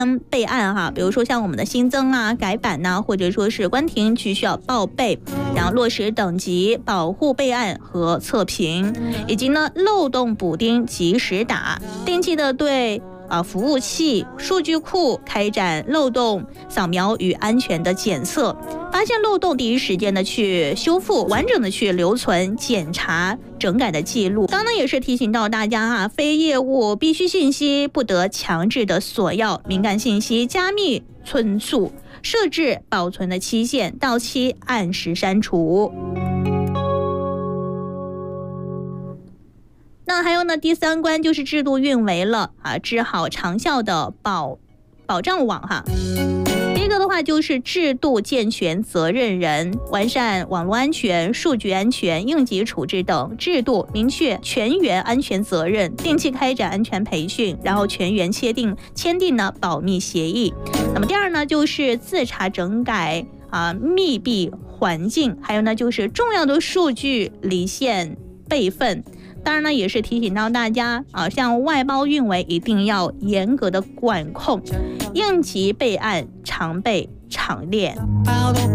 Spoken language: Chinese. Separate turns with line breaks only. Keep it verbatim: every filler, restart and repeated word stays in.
备案哈，比如说像我们的新增啊、改版呐、啊，或者说是关停需需要报备，然后落实等级保护备案和测评，以及呢漏洞补丁及时打，定期的对啊服务器、数据库开展漏洞扫描与安全的检测，发现漏洞第一时间的去修复，完整的去留存、检查、整改的记录。刚刚也是提醒到大家哈，非业务必须信息不得强制的索要，敏感信息加密存储，设置保存的期限，到期按时删除。那还有呢，第三关就是制度运维了啊，织好长效的保保障网哈。第一个的话就是制度健全责任人，完善网络安全、数据安全、应急处置等制度，明确全员安全责任，定期开展安全培训，然后全员签订签订呢保密协议。那么第二呢就是自查整改啊，密闭环境，还有呢就是重要的数据离线备份。当然呢，也是提醒到大家啊，像外包运维一定要严格的管控，应急备案常备常练。